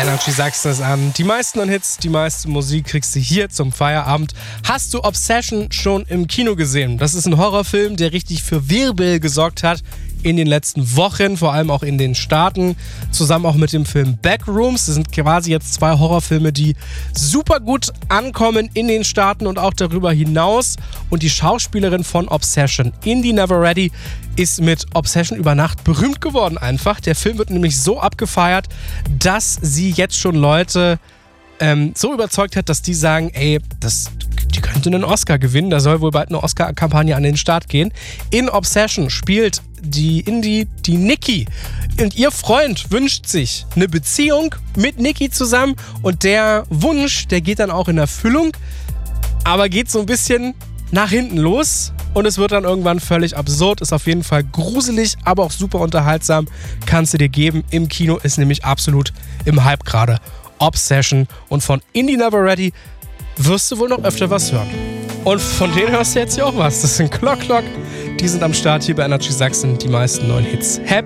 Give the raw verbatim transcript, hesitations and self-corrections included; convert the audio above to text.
Energy Sachsen ist an. Die meisten Hits, die meiste Musik kriegst du hier zum Feierabend. Hast du Obsession schon im Kino gesehen? Das ist ein Horrorfilm, der richtig für Wirbel gesorgt hat in den letzten Wochen, vor allem auch in den Staaten, zusammen auch mit dem Film Backrooms. Das sind quasi jetzt zwei Horrorfilme, die super gut ankommen in den Staaten und auch darüber hinaus. Und die Schauspielerin von Obsession, Indy Never Ready, ist mit Obsession über Nacht berühmt geworden einfach. Der Film wird nämlich so abgefeiert, dass sie jetzt schon Leute ähm, so überzeugt hat, dass die sagen, ey, das, die könnte einen Oscar gewinnen. Da soll wohl bald eine Oscar-Kampagne an den Start gehen. In Obsession spielt die Indy, die Nikki. Und ihr Freund wünscht sich eine Beziehung mit Nikki zusammen. Und der Wunsch, der geht dann auch in Erfüllung, aber geht so ein bisschen nach hinten los. Und es wird dann irgendwann völlig absurd. Ist auf jeden Fall gruselig, aber auch super unterhaltsam. Kannst du dir geben. Im Kino ist nämlich absolut im Hype gerade. Obsession. Und von Indy Never Ready wirst du wohl noch öfter was hören. Und von denen hörst du jetzt hier auch was. Das sind Clock Clock. Die sind am Start hier bei Energy Sachsen. Die meisten neuen Hits. Happy